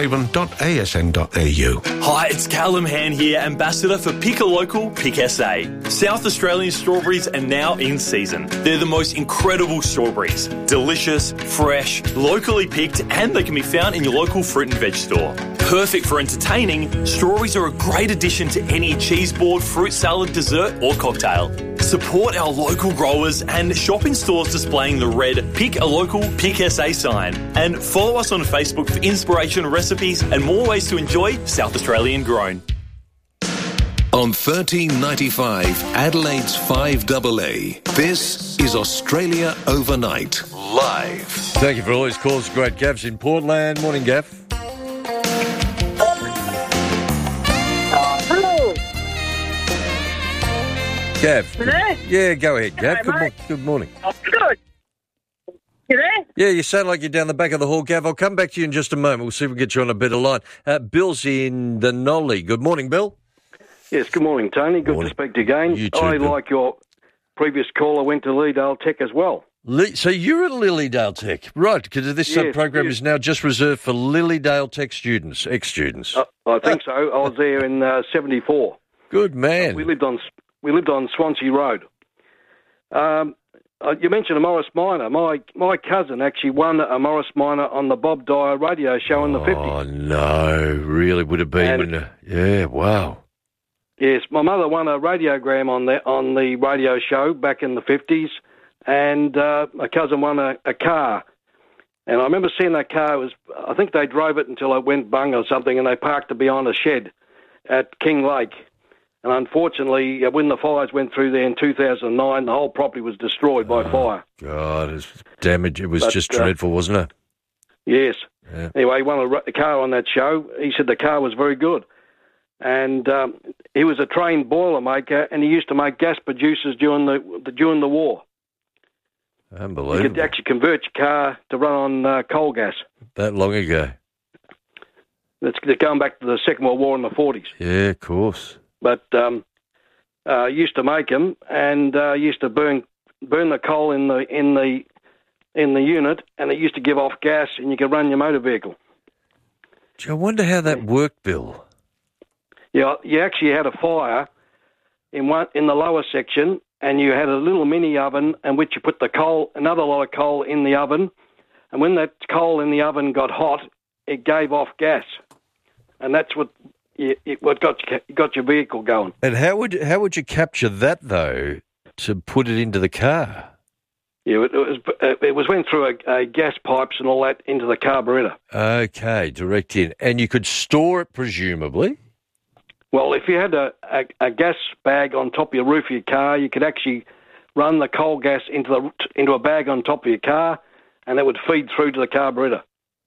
resthaven.asn.au. Hi, it's Callum Hand here, Ambassador for Pick a Local, Pick SA. South Australian strawberries are now in season. They're the most incredible strawberries. Delicious, fresh, locally picked, and they can be found in your local fruit and veg store. Perfect for entertaining, strawberries are a great addition to any cheese board, fruit salad, dessert or cocktail. Support our local growers and shop in stores displaying the red Pick a Local, Pick SA sign. And follow us on Facebook for inspiration, recipes and more ways to enjoy South Australian grown. On 1395 Adelaide's 5AA, this is Australia Overnight, live. Thank you for all these calls. Great. Gav's in Portland. Morning, Gav. Hello. Gav. You there? Yeah, go ahead, Gav. Hello, Good morning. Good. You there? Yeah, you sound like you're down the back of the hall, Gav. I'll come back to you in just a moment. We'll see if we can get you on a better line. Bill's in the Nolly. Good morning, Bill. Yes, good morning, Tony. Good to speak to you again. You too, I, Bill. like your previous caller, went to Lilydale Tech as well. So you're at Lilydale Tech, right? Because this Yes, program yes. is now just reserved for Lilydale Tech students, ex-students. I think so. I was there in 74. Good man. We lived on Swansea Road. You mentioned a Morris Minor. My cousin actually won a Morris Minor on the Bob Dyer radio show in the 50s. Oh, no. Really would have been. Yeah, wow. Yes, my mother won a radiogram on the radio show back in the 50s, and my cousin won a car. And I remember seeing that car. I think they drove it until it went bung or something, and they parked it behind a shed at King Lake. And unfortunately, when the fires went through there in 2009, the whole property was destroyed by fire. God, it's damage. It was just dreadful, wasn't it? Yes. Yeah. Anyway, he won a car on that show. He said the car was very good. And he was a trained boilermaker, and he used to make gas producers during the war. Unbelievable. You could actually convert your car to run on coal gas. That long ago. It's going back to the Second World War in the 40s. Yeah, of course. But used to make them, and used to burn the coal in the unit, and it used to give off gas, and you could run your motor vehicle. Gee, I wonder how that worked, Bill. Yeah, you actually had a fire in the lower section, and you had a little mini oven in which you put the coal, another lot of coal in the oven, and when that coal in the oven got hot, it gave off gas, and that's what got your vehicle going. And how would you capture that though to put it into the car? Yeah, it went through a gas pipes and all that into the carburetor. Okay, direct in, and you could store it presumably. Well, if you had a gas bag on top of your roof of your car, you could actually run the coal gas into a bag on top of your car, and it would feed through to the carburetor.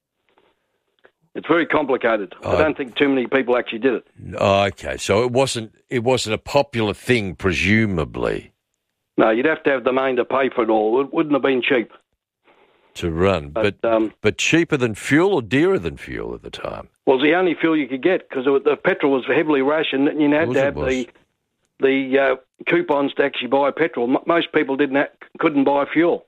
It's very complicated. I don't think too many people actually did it. Okay, so it wasn't a popular thing, presumably. No, you'd have to have the main to pay for it all. It wouldn't have been cheap to run, but cheaper than fuel or dearer than fuel at the time. Well, it was the only fuel you could get because the petrol was heavily rationed, and you had to have the coupons to actually buy petrol. Most people couldn't buy fuel.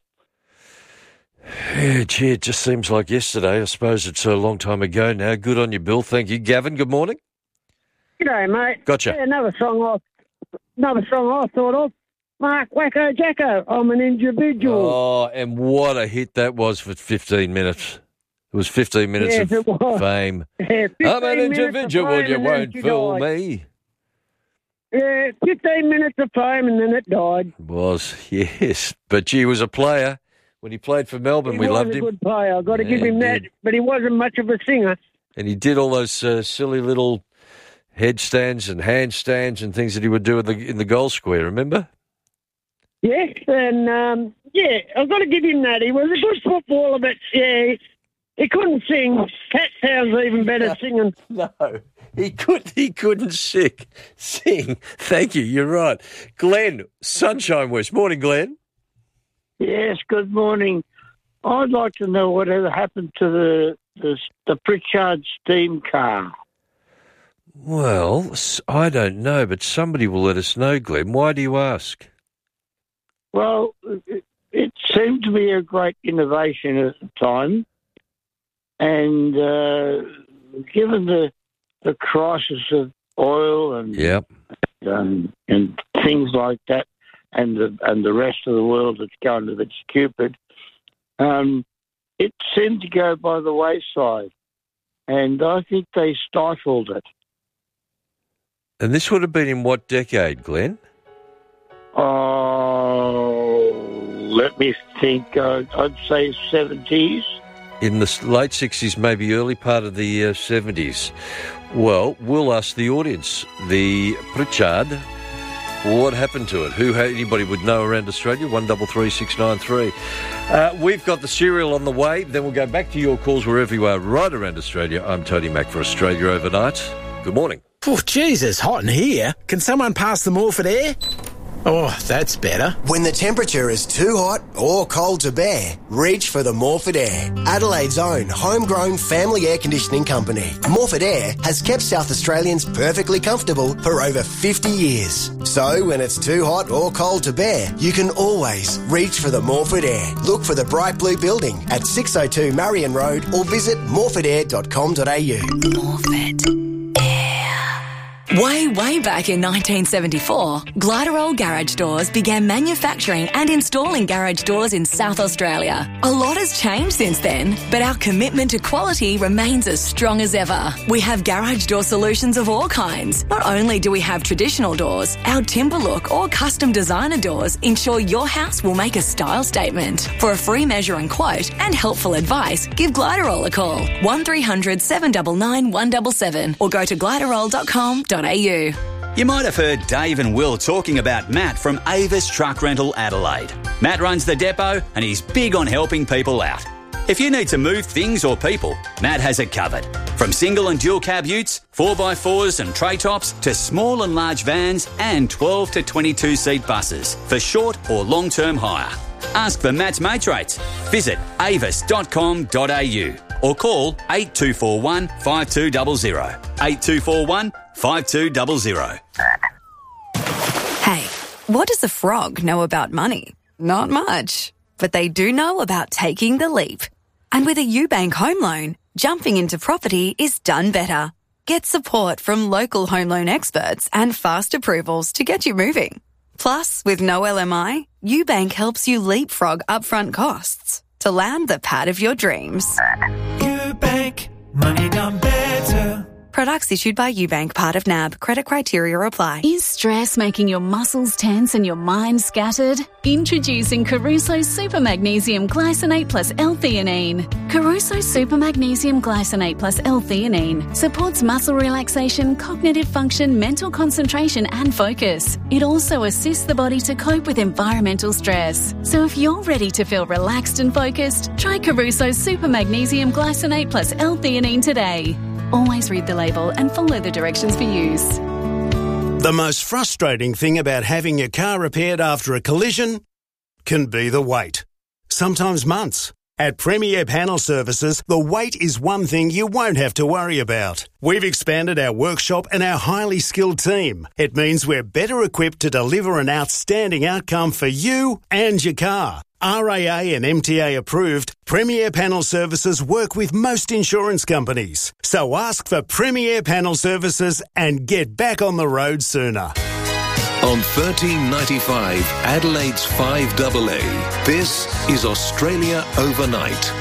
Yeah, gee, it just seems like yesterday. I suppose it's a long time ago now. Good on you, Bill. Thank you. Gavin, good morning. G'day, mate. Gotcha. Yeah, another song I thought of. Mark Wacko Jacko, I'm an individual. Oh, and what a hit that was for 15 minutes. It was 15 minutes of fame. Yeah, I'm an individual, you won't fool me. Yeah, 15 minutes of fame and then it died. It was, yes. But gee, he was a player. When he played for Melbourne, we loved him. He was a good player. I've got to give him that, but he wasn't much of a singer. And he did all those silly little headstands and handstands and things that he would do in the goal square, remember? Yes, and I've got to give him that. He was a good footballer, but he couldn't sing. Cat sounds even better singing. No, he couldn't sing. Thank you, you're right. Glenn, Sunshine West. Morning, Glenn. Yes, good morning. I'd like to know whatever happened to the Pritchard steam car. Well, I don't know, but somebody will let us know, Glenn. Why do you ask? Well, it seemed to be a great innovation at the time, and given the crisis of oil and things like that, and the rest of the world that's going a bit stupid, it seemed to go by the wayside. and I think they stifled it. And this would have been in what decade, Glenn? Let me think. I'd say 70s. In the late 60s, maybe early part of the 70s. Well, we'll ask the audience. The Pritchard, what happened to it? Anybody would know around Australia? 133693. We've got the cereal on the way. Then we'll go back to your calls wherever you are right around Australia. I'm Tony Mack for Australia Overnight. Good morning. Oh, Jesus, hot in here. Can someone pass the Morford air? Oh, that's better. When the temperature is too hot or cold to bear, reach for the Morford Air, Adelaide's own homegrown family air conditioning company. Morford Air has kept South Australians perfectly comfortable for over 50 years. So when it's too hot or cold to bear, you can always reach for the Morford Air. Look for the bright blue building at 602 Marion Road or visit morfordair.com.au. Morford. Way back in 1974, Gliderol Garage Doors began manufacturing and installing garage doors in South Australia. A lot has changed since then, but our commitment to quality remains as strong as ever. We have garage door solutions of all kinds. Not only do we have traditional doors, our timber look or custom designer doors ensure your house will make a style statement. For a free measure and quote and helpful advice, give Gliderol a call, 1300 799 177 or go to gliderol.com.au. You might have heard Dave and Will talking about Matt from Avis Truck Rental Adelaide. Matt runs the depot and he's big on helping people out. If you need to move things or people, Matt has it covered. From single and dual cab utes, 4x4s and tray tops to small and large vans and 12 to 22 seat buses for short or long-term hire. Ask for Matt's mates rates. Visit avis.com.au or call 8241 5200. 8241 5200. Hey, what does a frog know about money? Not much. But they do know about taking the leap. And with a UBank home loan, jumping into property is done better. Get support from local home loan experts and fast approvals to get you moving. Plus, with no LMI, UBank helps you leapfrog upfront costs to land the pad of your dreams. UBank, money done better. Products issued by UBank, part of NAB. Credit criteria apply. Is stress making your muscles tense and your mind scattered? Introducing Caruso Super Magnesium Glycinate plus L-theanine. Caruso Super Magnesium Glycinate plus L-theanine supports muscle relaxation, cognitive function, mental concentration and focus. It also assists the body to cope with environmental stress. So if you're ready to feel relaxed and focused, try Caruso Super Magnesium Glycinate plus L-theanine today. Always read the label and follow the directions for use. The most frustrating thing about having your car repaired after a collision can be the wait. Sometimes months. At Premier Panel Services, the wait is one thing you won't have to worry about. We've expanded our workshop and our highly skilled team. It means we're better equipped to deliver an outstanding outcome for you and your car. RAA and MTA approved, Premier Panel Services work with most insurance companies. So ask for Premier Panel Services and get back on the road sooner. On 1395 Adelaide's 5AA, this is Australia Overnight,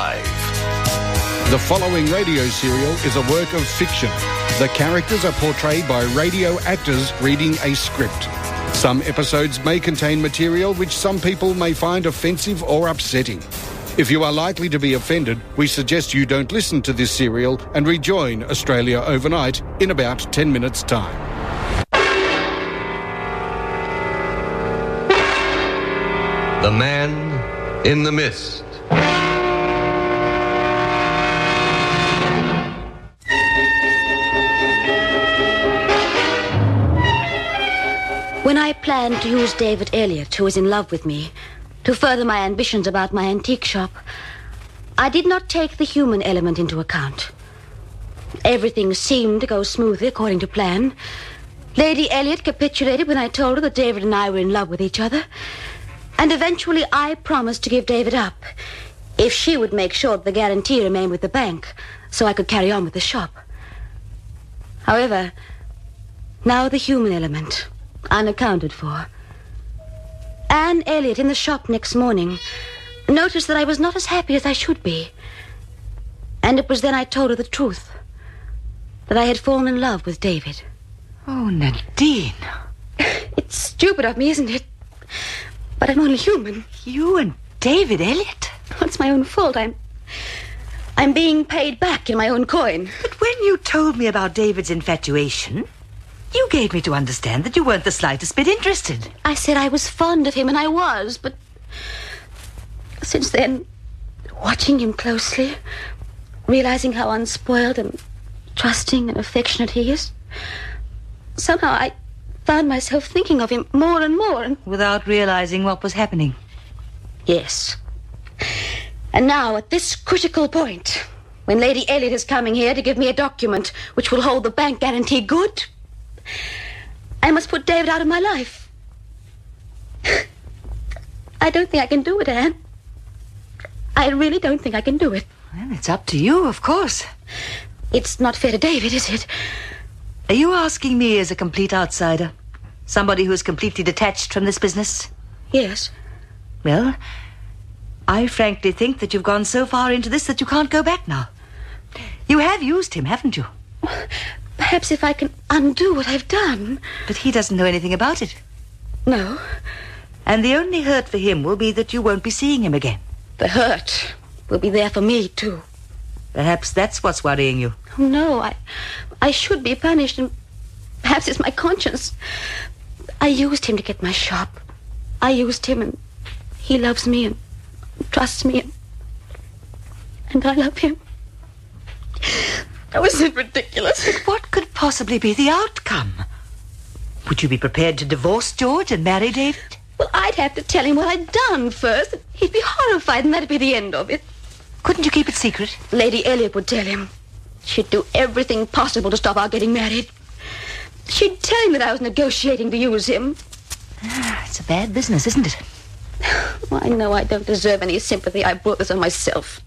live. The following radio serial is a work of fiction. The characters are portrayed by radio actors reading a script. Some episodes may contain material which some people may find offensive or upsetting. If you are likely to be offended, we suggest you don't listen to this serial and rejoin Australia Overnight in about 10 minutes' time. The Man in the Mist. When I planned to use David Elliott, who was in love with me, to further my ambitions about my antique shop, I did not take the human element into account. Everything seemed to go smoothly according to plan. Lady Elliott capitulated when I told her that David and I were in love with each other. And eventually I promised to give David up if she would make sure that the guarantee remained with the bank so I could carry on with the shop. However, now the human element, unaccounted for. Anne Elliott in the shop next morning noticed that I was not as happy as I should be. And it was then I told her the truth. That I had fallen in love with David. Oh, Nadine. It's stupid of me, isn't it? But I'm only human. You and David Elliot? It's my own fault. I'm being paid back in my own coin. But when you told me about David's infatuation, you gave me to understand that you weren't the slightest bit interested. I said I was fond of him, and I was, but since then, watching him closely, realizing how unspoiled and trusting and affectionate he is, somehow I found myself thinking of him more and more. Without realizing what was happening. Yes. And now, at this critical point, when Lady Elliot is coming here to give me a document which will hold the bank guarantee good, I must put David out of my life. I don't think I can do it, Anne. I really don't think I can do it. Well, it's up to you, of course. It's not fair to David, is it? Are you asking me as a complete outsider? Somebody who is completely detached from this business? Yes. Well, I frankly think that you've gone so far into this that you can't go back now. You have used him, haven't you? Perhaps if I can undo what I've done. But he doesn't know anything about it. No. And the only hurt for him will be that you won't be seeing him again. The hurt will be there for me, too. Perhaps that's what's worrying you. Oh, no, I should be punished, and perhaps it's my conscience. I used him to get my shop. I used him, and he loves me and trusts me, and I love him. Was it ridiculous? But what could possibly be the outcome? Would you be prepared to divorce George and marry David? Well, I'd have to tell him what I'd done first. He'd be horrified, and that'd be the end of it. Couldn't you keep it secret? Lady Elliot would tell him. She'd do everything possible to stop our getting married. She'd tell him that I was negotiating to use him. It's a bad business, isn't it? Well, I know I don't deserve any sympathy. I brought this on myself.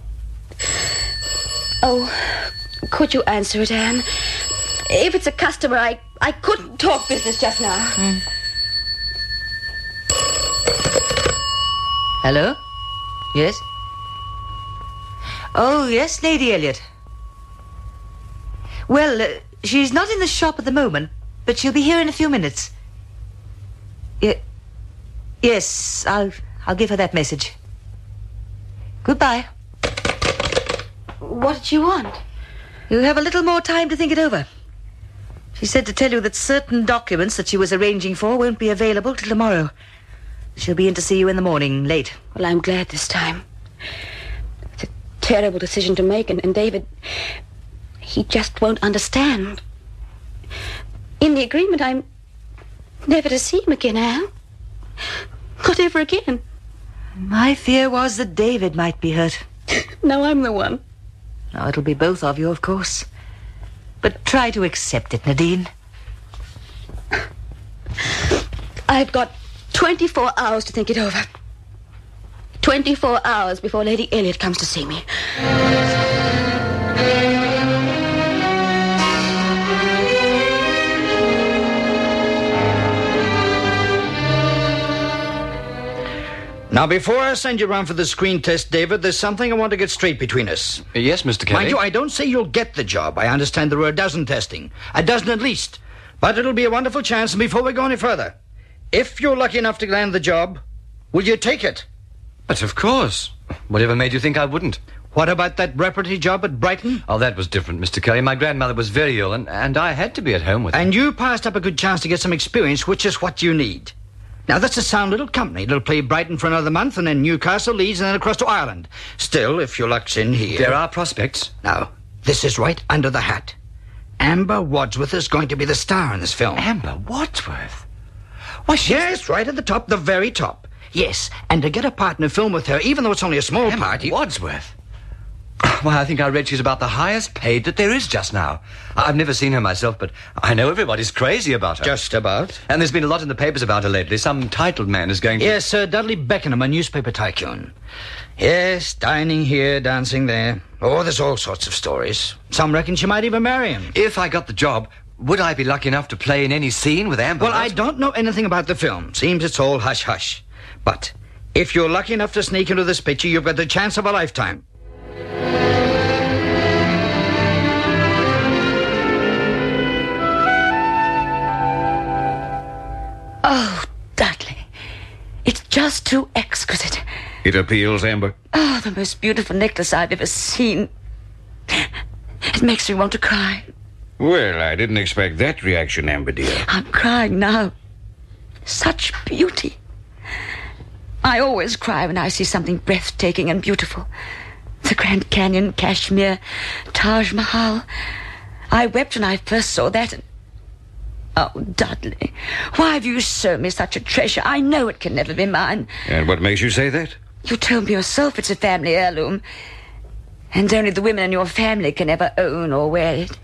Oh, could you answer it, Anne? If it's a customer, I couldn't talk business just now. Hello? Yes? Oh, yes, Lady Elliot. Well, she's not in the shop at the moment, but she'll be here in a few minutes. Yes, I'll give her that message. Goodbye. What did you want? You have a little more time to think it over. She said to tell you that certain documents that she was arranging for won't be available till tomorrow. She'll be in to see you in the morning, late. Well, I'm glad this time. It's a terrible decision to make, and David, he just won't understand. In the agreement, I'm never to see him again, Anne. Not ever again. My fear was that David might be hurt. No, I'm the one. Now, it'll be both of you, of course. But try to accept it, Nadine. I've got 24 hours to think it over. 24 hours before Lady Elliot comes to see me. Now, before I send you round for the screen test, David, there's something I want to get straight between us. Yes, Mr. Kelly. Mind you, I don't say you'll get the job. I understand there were a dozen testing. A dozen at least. But it'll be a wonderful chance, and before we go any further, if you're lucky enough to land the job, will you take it? But of course. Whatever made you think I wouldn't? What about that reparatory job at Brighton? Oh, that was different, Mr. Kelly. My grandmother was very ill, and I had to be at home with her. And you passed up a good chance to get some experience, which is what you need. Now, that's a sound little company. It'll play Brighton for another month, and then Newcastle, Leeds, and then across to Ireland. Still, if your luck's in here... There are prospects. Now, this is right under the hat. Amber Wadsworth is going to be the star in this film. Amber Wadsworth? Why, yes, right at the top, the very top. Yes, and to get a part in a film with her, even though it's only a small part... Wadsworth? Why, I think I read she's about the highest paid that there is just now. I've never seen her myself, but I know everybody's crazy about her. Just about. And there's been a lot in the papers about her lately. Some titled man is going to... Yes, Sir Dudley Beckenham, a newspaper tycoon. Yes, dining here, dancing there. Oh, there's all sorts of stories. Some reckon she might even marry him. If I got the job, would I be lucky enough to play in any scene with Amber? Well, I don't know anything about the film. Seems it's all hush-hush. But if you're lucky enough to sneak into this picture, you've got the chance of a lifetime. just too exquisite. It appeals, Amber? Oh, the most beautiful necklace I've ever seen. It makes me want to cry. Well, I didn't expect that reaction, Amber, dear. I'm crying now. Such beauty. I always cry when I see something breathtaking and beautiful. The Grand Canyon, Kashmir, Taj Mahal. I wept when I first saw that. And... oh, Dudley, why have you shown me such a treasure? I know it can never be mine. And what makes you say that? You told me yourself it's a family heirloom. And only the women in your family can ever own or wear it.